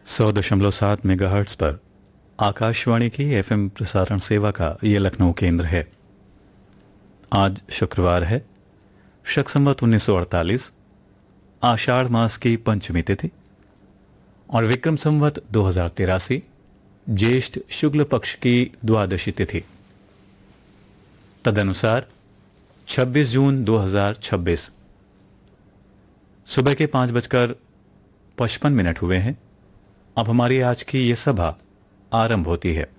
100.7 megahertz पर आकाशवाणी की FM प्रसारण सेवा का ये लखनऊ केंद्र है। आज शुक्रवार है, शक संवत 1948, आषाढ़ मास की पंचमी तिथि और विक्रम संवत 2083, ज्येष्ठ शुक्ल पक्ष की द्वादशी तिथि। तदनुसार 26 जून 2026 सुबह के 5:55 हुए हैं। अब हमारी आज की ये सभा आरंभ होती है।